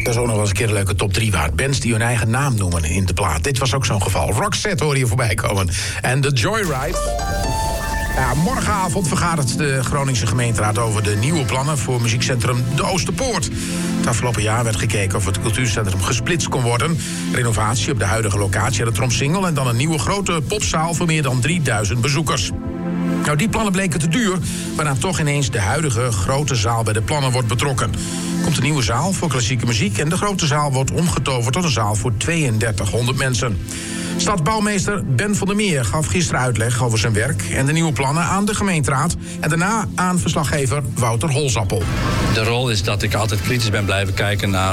Dat is ook nog wel eens een keer een leuke top 3 waard. Bands die hun eigen naam noemen in de plaat. Dit was ook zo'n geval. Roxette hoorde je voorbij komen. En The Joyride. Ja, morgenavond vergadert de Groningse gemeenteraad over de nieuwe plannen voor muziekcentrum De Oosterpoort. Het afgelopen jaar werd gekeken of het cultuurcentrum gesplitst kon worden. Renovatie op de huidige locatie aan de Tromsingel en dan een nieuwe grote popzaal voor meer dan 3000 bezoekers. Nou, die plannen bleken te duur, waarna toch ineens de huidige grote zaal bij de plannen wordt betrokken. Komt een nieuwe zaal voor klassieke muziek en de grote zaal wordt omgetoverd tot een zaal voor 3200 mensen. Stadsbouwmeester Ben van der Meer gaf gisteren uitleg over zijn werk en de nieuwe plannen aan de gemeenteraad en daarna aan verslaggever Wouter Holsappel. De rol is dat ik altijd kritisch ben blijven kijken naar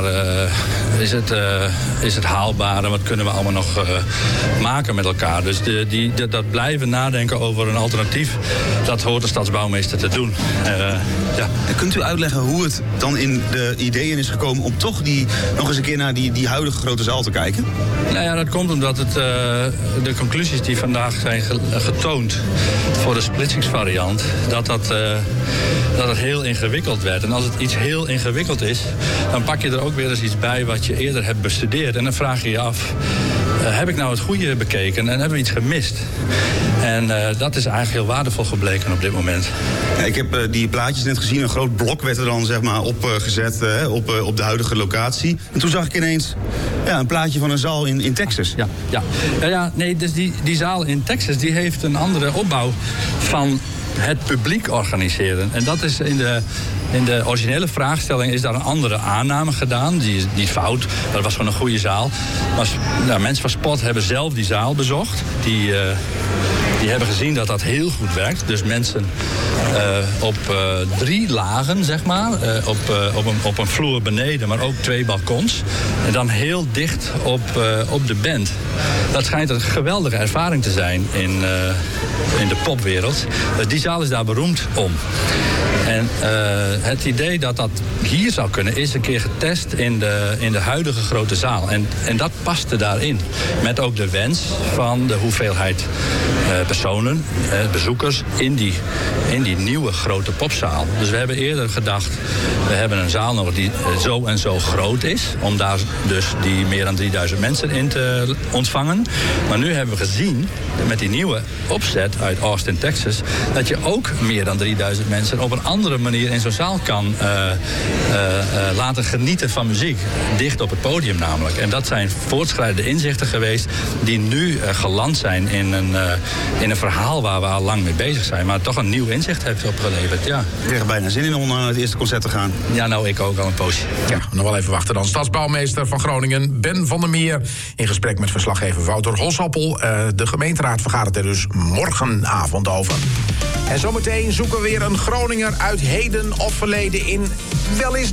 is het haalbaar en wat kunnen we allemaal nog maken met elkaar. Dus dat blijven nadenken over een alternatief, dat hoort de stadsbouwmeester te doen. Ja. Kunt u uitleggen hoe het dan in de ideeën is gekomen om toch nog eens een keer naar die huidige grote zaal te kijken? Nou ja, dat komt omdat de conclusies die vandaag zijn getoond voor de splitsingsvariant, dat het heel ingewikkeld werd. En als het iets heel ingewikkeld is, dan pak je er ook weer eens iets bij wat je eerder hebt bestudeerd. En dan vraag je je af, heb ik nou het goede bekeken en hebben we iets gemist? En dat is eigenlijk heel waardevol gebleken op dit moment. Ja, ik heb die plaatjes net gezien. Een groot blok werd er dan zeg maar opgezet op de huidige locatie. En toen zag ik ineens een plaatje van een zaal in Texas. Nee, dus die zaal in Texas die heeft een andere opbouw van het publiek organiseren. En dat is in de originele vraagstelling is daar een andere aanname gedaan. Die is niet fout, dat was gewoon een goede zaal. Maar mensen van Spot hebben zelf die zaal bezocht. Die hebben gezien dat dat heel goed werkt. Dus mensen op 3 lagen, zeg maar. Op een vloer beneden, maar ook 2 balkons. En dan heel dicht op de band. Dat schijnt een geweldige ervaring te zijn in de popwereld. Die zaal is daar beroemd om. En het idee dat dat hier zou kunnen is een keer getest in de huidige grote zaal. En dat paste daarin. Met ook de wens van de hoeveelheid personen, bezoekers in die nieuwe grote popzaal. Dus we hebben eerder gedacht, we hebben een zaal nodig die zo en zo groot is, om daar dus die meer dan 3000 mensen in te ontvangen. Maar nu hebben we gezien, met die nieuwe opzet uit Austin, Texas, dat je ook meer dan 3000 mensen op een andere manier in zo'n zaal kan laten genieten van muziek. Dicht op het podium namelijk. En dat zijn voortschrijdende inzichten geweest die nu geland zijn in een verhaal waar we al lang mee bezig zijn. Maar toch een nieuw inzicht heeft opgeleverd, ja. Ik kreeg er bijna zin in om naar het eerste concert te gaan. Ja, nou, ik ook al een poosje. Ja, nog wel even wachten dan. Stadsbouwmeester van Groningen, Ben van der Meer, in gesprek met verslaggever Wouter Holsappel. De gemeenteraad vergadert er dus morgenavond over. En zometeen zoeken we weer een Groninger uit heden of verleden in wel eens